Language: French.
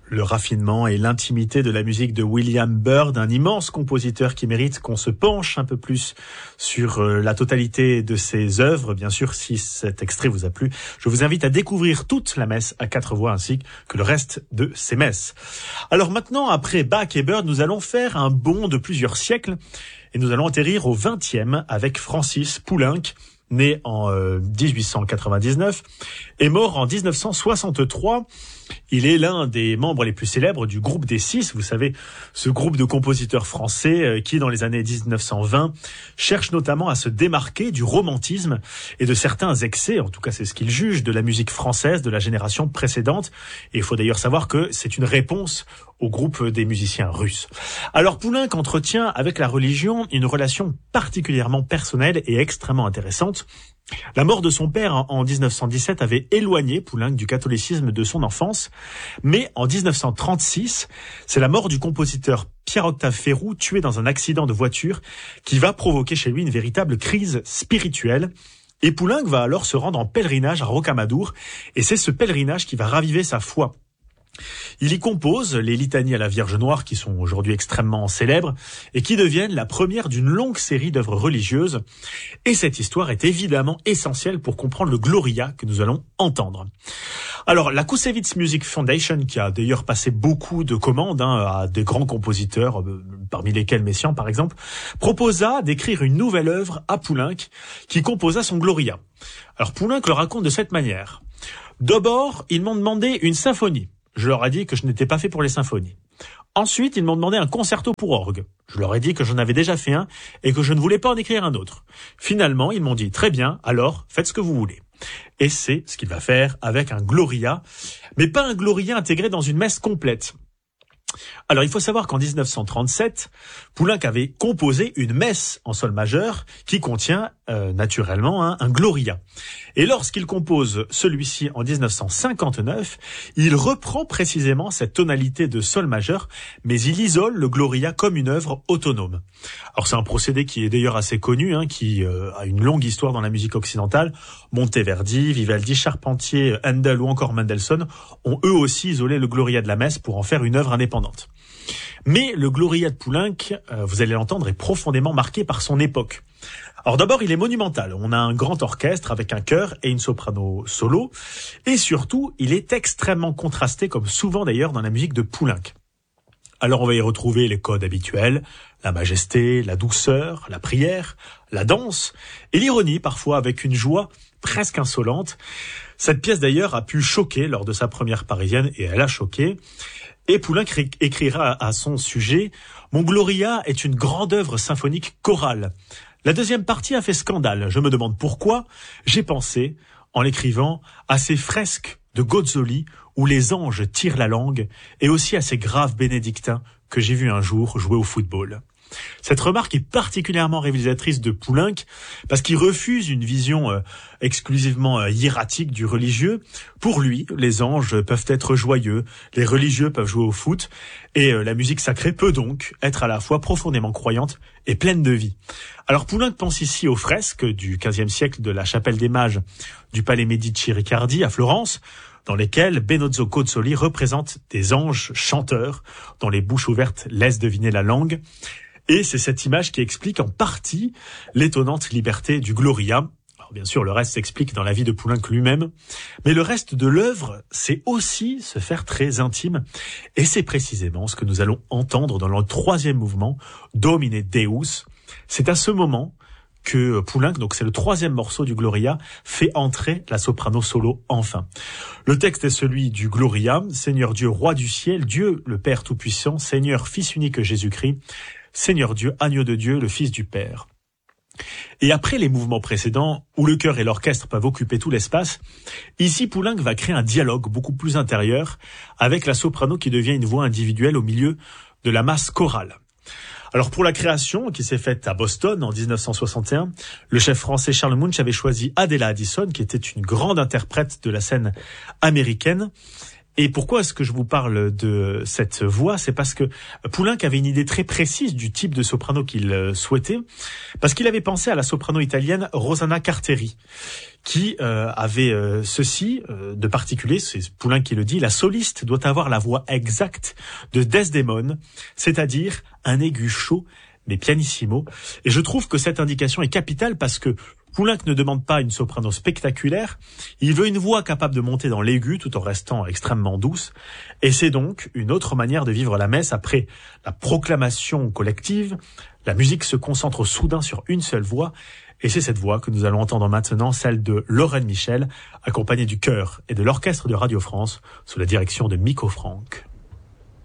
Le raffinement et l'intimité de la musique de William Byrd, un immense compositeur qui mérite qu'on se penche un peu plus sur la totalité de ses œuvres. Bien sûr, si cet extrait vous a plu, je vous invite à découvrir toute la messe à 4 voix ainsi que le reste de ses messes. Alors maintenant, après Bach et Byrd, nous allons faire un bond de plusieurs siècles et nous allons atterrir au XXe avec Francis Poulenc, né en 1899 et mort en 1963. Il est l'un des membres les plus célèbres du groupe des Six, vous savez, ce groupe de compositeurs français qui, dans les années 1920, cherche notamment à se démarquer du romantisme et de certains excès, en tout cas c'est ce qu'il juge, de la musique française de la génération précédente. Et il faut d'ailleurs savoir que c'est une réponse au groupe des musiciens russes. Alors Poulenc entretient avec la religion une relation particulièrement personnelle et extrêmement intéressante. La mort de son père en 1917 avait éloigné Poulenc du catholicisme de son enfance, mais en 1936, c'est la mort du compositeur Pierre-Octave Ferroux, tué dans un accident de voiture, qui va provoquer chez lui une véritable crise spirituelle. Et Poulenc va alors se rendre en pèlerinage à Rocamadour, et c'est ce pèlerinage qui va raviver sa foi. Il y compose les litanies à la Vierge Noire qui sont aujourd'hui extrêmement célèbres et qui deviennent la première d'une longue série d'œuvres religieuses. Et cette histoire est évidemment essentielle pour comprendre le Gloria que nous allons entendre. Alors, la Koussevitzs Music Foundation, qui a d'ailleurs passé beaucoup de commandes à des grands compositeurs, parmi lesquels Messiaen par exemple, proposa d'écrire une nouvelle œuvre à Poulenc qui composa son Gloria. Alors Poulenc le raconte de cette manière. D'abord, ils m'ont demandé une symphonie. Je leur ai dit que je n'étais pas fait pour les symphonies. Ensuite, ils m'ont demandé un concerto pour orgue. Je leur ai dit que j'en avais déjà fait un et que je ne voulais pas en écrire un autre. Finalement, ils m'ont dit « Très bien, alors faites ce que vous voulez ». Et c'est ce qu'il va faire avec un Gloria, mais pas un Gloria intégré dans une messe complète. Alors, il faut savoir qu'en 1937, Poulenc avait composé une messe en sol majeur qui contient naturellement un Gloria. Et lorsqu'il compose celui-ci en 1959, il reprend précisément cette tonalité de sol majeur, mais il isole le Gloria comme une œuvre autonome. Alors, c'est un procédé qui est d'ailleurs assez connu, qui a une longue histoire dans la musique occidentale. Monteverdi, Vivaldi, Charpentier, Handel ou encore Mendelssohn ont eux aussi isolé le Gloria de la messe pour en faire une œuvre indépendante. Mais le Gloria de Poulenc, vous allez l'entendre, est profondément marqué par son époque. Alors d'abord, il est monumental. On a un grand orchestre avec un chœur et une soprano solo. Et surtout, il est extrêmement contrasté, comme souvent d'ailleurs dans la musique de Poulenc. Alors on va y retrouver les codes habituels, la majesté, la douceur, la prière, la danse et l'ironie parfois avec une joie presque insolente. Cette pièce d'ailleurs a pu choquer lors de sa première parisienne et elle a choqué. Et Poulenc écrira à son sujet « Mon Gloria est une grande œuvre symphonique chorale. La deuxième partie a fait scandale. Je me demande pourquoi. J'ai pensé, en l'écrivant, à ces fresques de Gozzoli où les anges tirent la langue et aussi à ces graves bénédictins que j'ai vus un jour jouer au football. » Cette remarque est particulièrement révélatrice de Poulenc parce qu'il refuse une vision exclusivement hiératique du religieux. Pour lui, les anges peuvent être joyeux, les religieux peuvent jouer au foot et la musique sacrée peut donc être à la fois profondément croyante et pleine de vie. Alors Poulenc pense ici aux fresques du XVe siècle de la chapelle des mages du palais Medici-Riccardi à Florence, dans lesquels Benozzo Gozzoli représente des anges chanteurs dont les bouches ouvertes laissent deviner la langue. Et c'est cette image qui explique en partie l'étonnante liberté du Gloria. Alors bien sûr, le reste s'explique dans la vie de Poulenc lui-même, mais le reste de l'œuvre, c'est aussi se faire très intime. Et c'est précisément ce que nous allons entendre dans le troisième mouvement, Domine Deus. C'est à ce moment que Poulenc, donc c'est le troisième morceau du Gloria, fait entrer la soprano solo enfin. Le texte est celui du Gloria, Seigneur Dieu, roi du ciel, Dieu le Père Tout-Puissant, Seigneur Fils unique Jésus-Christ, Seigneur Dieu, agneau de Dieu, le Fils du Père. Et après les mouvements précédents, où le chœur et l'orchestre peuvent occuper tout l'espace, ici Poulenc va créer un dialogue beaucoup plus intérieur avec la soprano qui devient une voix individuelle au milieu de la masse chorale. Alors pour la création, qui s'est faite à Boston en 1961, le chef français Charles Munch avait choisi Adela Addison, qui était une grande interprète de la scène américaine. Et pourquoi est-ce que je vous parle de cette voix? C'est parce que Poulenc avait une idée très précise du type de soprano qu'il souhaitait, parce qu'il avait pensé à la soprano italienne Rosanna Carteri, qui avait ceci de particulier, c'est Poulenc qui le dit: la soliste doit avoir la voix exacte de Desdémone, c'est-à-dire un aigu chaud mais pianissimo. Et je trouve que cette indication est capitale parce que Poulenc ne demande pas une soprano spectaculaire, il veut une voix capable de monter dans l'aigu tout en restant extrêmement douce, et c'est donc une autre manière de vivre la messe. Après la proclamation collective, la musique se concentre soudain sur une seule voix, et c'est cette voix que nous allons entendre maintenant, celle de Lorraine Michel, accompagnée du chœur et de l'orchestre de Radio France, sous la direction de Miko Franck.